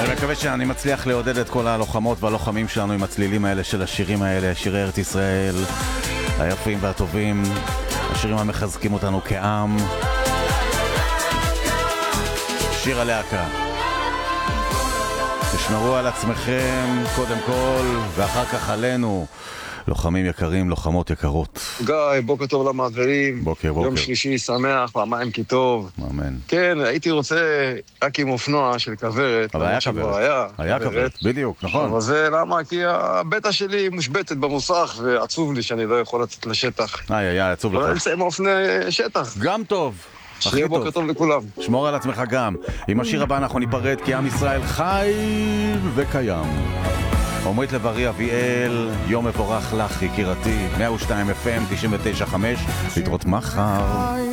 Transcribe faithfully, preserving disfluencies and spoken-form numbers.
אני מקווה שאני מצליח לעודד את כל הלוחמות והלוחמים שלנו עם הצלילים האלה של השירים האלה, שירי ארץ ישראל היפים והטובים, השירים המחזקים אותנו כעם. שיר הלהקה, תשמרו על עצמכם קודם כל ואחר כך עלינו, לוחמים יקרים, לוחמות יקרות. גיא, בוקר טוב למעברים. בוקר, בוקר. יום שלישי שמח, פעמיים כי טוב. אמן. כן, הייתי רוצה רק עם אופנוע של כברת. אבל היה כברת. היה, היה כברת, בדיוק, נכון. אבל זה למה? כי הבטא שלי מושבטת במוסך, ועצוב לי שאני לא יכול לצאת לשטח. איי, איי, עצוב לך. לא נמצא עם אופני שטח. גם טוב. שיהיה בוקר טוב לכולם. שמור על עצמך גם. עם השיר הבא אנחנו ניפרד כי עם ישראל חי וקיים. עומרית לב-ארי אביאל, יום מבורך לך יקירתי, מאה ושתיים אף אם, תשעים ותשע חמש, להתראות מחר.